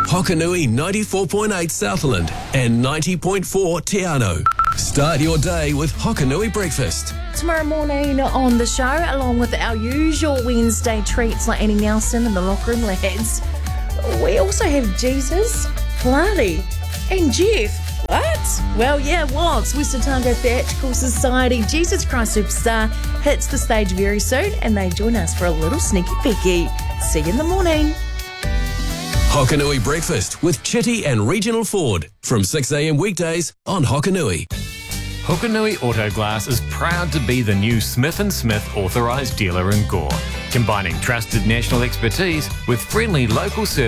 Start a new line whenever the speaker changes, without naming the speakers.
Hokanui 94.8 Southland and 90.4 Te Anau. Start your day with Hokanui breakfast.
Tomorrow morning on the show, along with our usual Wednesday treats like Annie Nelson and the Locker Room Lads, we also have Jesus, Pilates, and Jeff. What? Well, yeah, Wogs, West Otago Theatrical Society, Jesus Christ Superstar, hits the stage very soon, and they join us for a little sneaky peeky. See you in the morning.
Hokanui breakfast with Chitty and Regional Ford from 6 a.m. weekdays on Hokanui.
Hokanui Auto Glass is proud to be the new Smith & Smith authorised dealer in Gore, combining trusted national expertise with friendly local service.